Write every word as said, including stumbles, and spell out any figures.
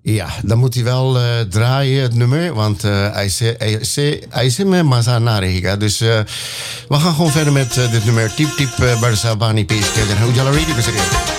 Ja, dan moet hij wel uh, draaien, het nummer. Want uh, hij zei- hij zei- hij zei me Mazanariga. Dus uh, we gaan gewoon verder met uh, dit nummer. Tip Tip uh, Barsabani Peace. En Houjala Radio.